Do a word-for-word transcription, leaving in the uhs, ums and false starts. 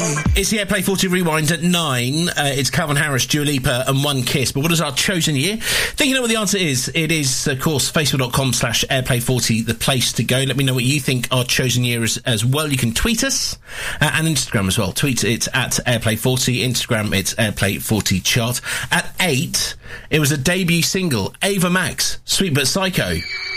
It's the Airplay forty Rewind at nine. Uh, it's Calvin Harris, Dua Lipa and One Kiss. But what is our chosen year? Think you know what the answer is? It is, of course, facebook.com slash Airplay forty, the place to go. Let me know what you think our chosen year is as well. You can tweet us uh, and Instagram as well. Tweet it's at Airplay forty. Instagram it's Airplay forty chart. At eight, it was a debut single, Ava Max, Sweet But Psycho.